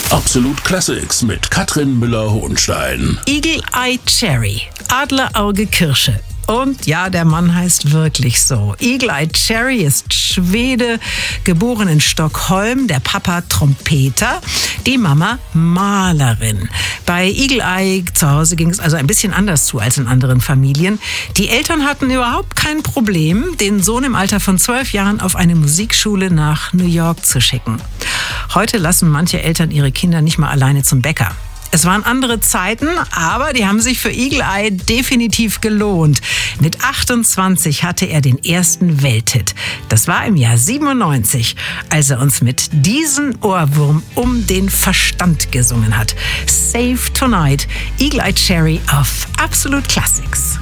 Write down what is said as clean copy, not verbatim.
Absolut Classics mit Katrin Müller-Hohenstein. Eagle Eye Cherry, Adlerauge Kirsche. Und ja, der Mann heißt wirklich so. Eagle Eye Cherry ist Schwede, geboren in Stockholm, der Papa Trompeter, die Mama Malerin. Bei Eagle Eye zu Hause ging es also ein bisschen anders zu als in anderen Familien. Die Eltern hatten überhaupt kein Problem, den Sohn im Alter von 12 Jahren auf eine Musikschule nach New York zu schicken. Heute lassen manche Eltern ihre Kinder nicht mal alleine zum Bäcker. Es waren andere Zeiten, aber die haben sich für Eagle Eye definitiv gelohnt. Mit 28 hatte er den ersten Welthit. Das war im Jahr 97, als er uns mit diesem Ohrwurm um den Verstand gesungen hat. Save Tonight, Eagle Eye Cherry auf Absolut Classics.